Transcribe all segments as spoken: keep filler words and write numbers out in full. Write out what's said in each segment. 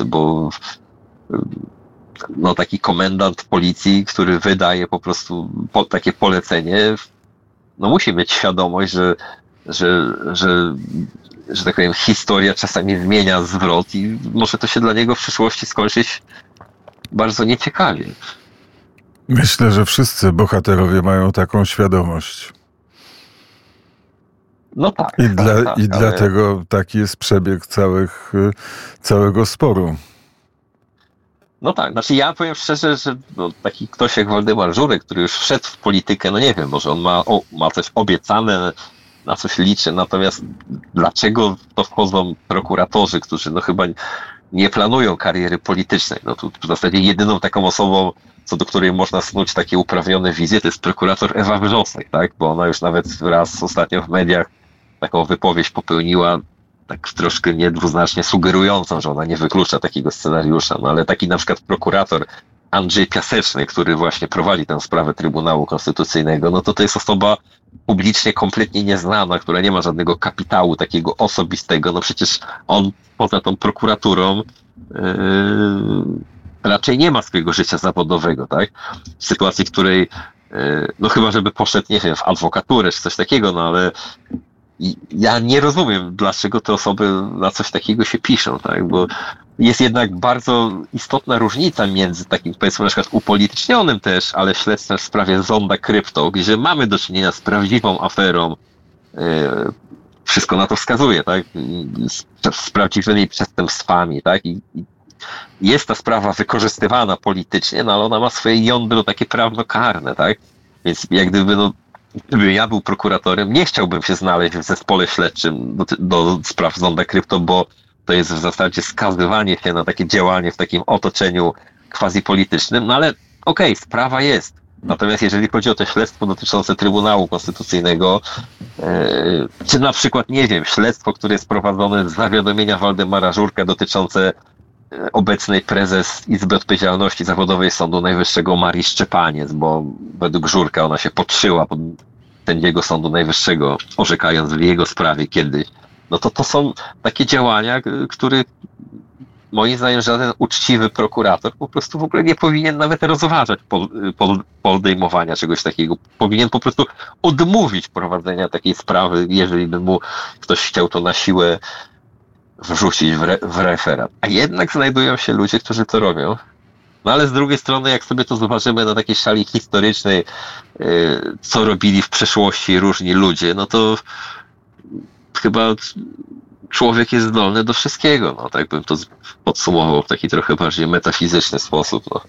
bo no taki komendant policji, który wydaje po prostu po, takie polecenie, no musi mieć świadomość, że, że, że, że tak powiem, historia czasami zmienia zwrot i może to się dla niego w przyszłości skończyć bardzo nieciekawie. Myślę, że wszyscy bohaterowie mają taką świadomość. No tak. I, tak, dla, tak, i ale... dlatego taki jest przebieg całych, całego sporu. No tak, znaczy ja powiem szczerze, że no, taki ktoś jak Waldemar Żurek, który już wszedł w politykę, no nie wiem, może on ma, o, ma coś obiecane, na coś liczy, natomiast dlaczego to wchodzą prokuratorzy, którzy no chyba nie planują kariery politycznej. No tu w zasadzie jedyną taką osobą, co do której można snuć takie uprawnione wizje, to jest prokurator Ewa Wrzosek, tak? Bo ona już nawet raz ostatnio w mediach taką wypowiedź popełniła, tak troszkę niedwuznacznie sugerującą, że ona nie wyklucza takiego scenariusza. No ale taki na przykład prokurator Andrzej Piaseczny, który właśnie prowadzi tę sprawę Trybunału Konstytucyjnego, no to to jest osoba publicznie kompletnie nieznana, która nie ma żadnego kapitału takiego osobistego. No przecież on poza tą prokuraturą yy, raczej nie ma swojego życia zawodowego, tak? W sytuacji, w której yy, no chyba, żeby poszedł, nie wiem, w adwokaturę czy coś takiego, no ale i ja nie rozumiem, dlaczego te osoby na coś takiego się piszą, tak? Bo jest jednak bardzo istotna różnica między takim, powiedzmy, na przykład upolitycznionym też, ale śledztwem w sprawie Zonda Krypto, gdzie mamy do czynienia z prawdziwą aferą, yy, wszystko na to wskazuje, tak? Z, z prawdziwymi przestępstwami, tak? I, i jest ta sprawa wykorzystywana politycznie, no ale ona ma swoje jądro takie prawnokarne, tak? Więc jak gdyby, no, gdyby ja był prokuratorem, nie chciałbym się znaleźć w zespole śledczym do, do spraw Zonda Krypto, bo to jest w zasadzie skazywanie się na takie działanie w takim otoczeniu quasi-politycznym, no ale okej, okay, sprawa jest. Natomiast jeżeli chodzi o to śledztwo dotyczące Trybunału Konstytucyjnego, yy, czy na przykład, nie wiem, śledztwo, które jest prowadzone z zawiadomienia Waldemara Żurka dotyczące obecnej prezes Izby Odpowiedzialności Zawodowej Sądu Najwyższego Marii Szczepaniec, bo według Żurka ona się podszyła pod sędziego Sądu Najwyższego, orzekając w jego sprawie kiedyś, no to to są takie działania, których moim zdaniem żaden uczciwy prokurator po prostu w ogóle nie powinien nawet rozważać podejmowania czegoś takiego. Powinien po prostu odmówić prowadzenia takiej sprawy, jeżeli by mu ktoś chciał to na siłę wrzucić w, re, w referat. A jednak znajdują się ludzie, którzy to robią. No ale z drugiej strony, jak sobie to zobaczymy na takiej szali historycznej, yy, co robili w przeszłości różni ludzie, no to chyba człowiek jest zdolny do wszystkiego. No, tak bym to podsumował w taki trochę bardziej metafizyczny sposób. No.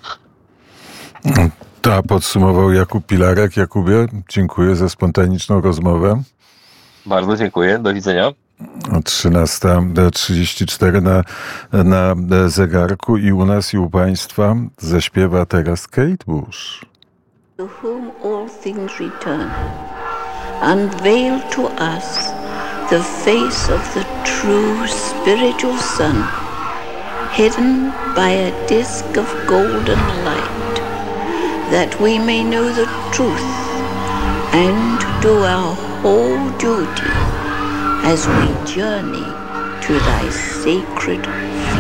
To podsumował Jakub Pilarek. Jakubie, dziękuję za spontaniczną rozmowę. Bardzo dziękuję. Do widzenia. trzynasta trzydzieści cztery na, na zegarku i u nas, i u Państwa zaśpiewa teraz Kate Bush. To whom all things return, unveil to us the face of the true spiritual sun, hidden by a disk of golden light, that we may know the truth and do our whole duty as we journey to thy sacred feet.